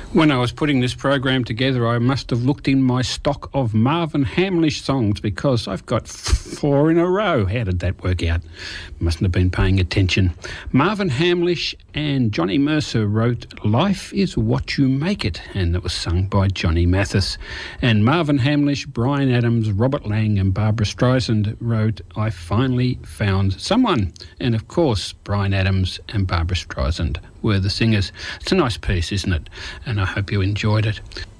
When I was putting this program together, I must have looked in my stock of Marvin Hamlish songs because I've got 4 in a row. How did that work out? Mustn't have been paying attention. Marvin Hamlish and Johnny Mercer wrote Life is What You Make It, and that was sung by Johnny Mathis. And Marvin Hamlish, Bryan Adams, Robert Lang and Barbra Streisand wrote I Finally Found Someone. And of course, Bryan Adams and Barbra Streisand were the singers. It's a nice piece, isn't it? And I hope you enjoyed it.